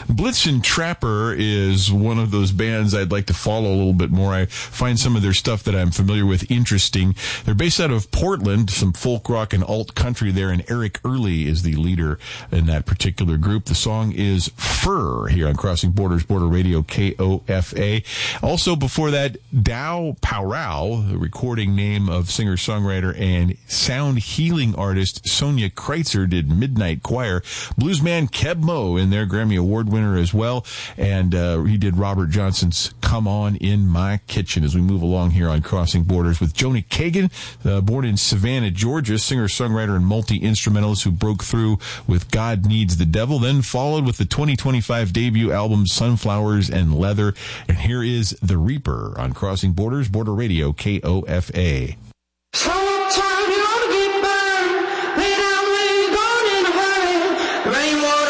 Blitzen Trapper is one of those bands I'd like to follow a little bit more. I find some of their stuff that I'm familiar with interesting. They're based out of Portland, some folk rock and alt country there, and Eric Early is the leader in that particular group. The song is Fur here on Crossing Borders, Border Radio, KOFA. Also before that, Dow Powrow, the recording name of singer-songwriter and sound healing artist Sonia Kreitzer, did Midnight Choir. Bluesman Keb Mo in there, Grammy Award winner as well, and he did Robert Johnson's Come On in My Kitchen as we move along here on Crossing Borders with Joni Kagan, born in Savannah, Georgia, singer-songwriter and multi-instrumentalist who broke through with God Needs the Devil, then followed with the 2025 debut album Sunflowers and Leather. And here is The Reaper on Crossing Borders, Border Radio, KOFA. Sometimes you want to get burned, lay down where you're going in a hurry. Rain water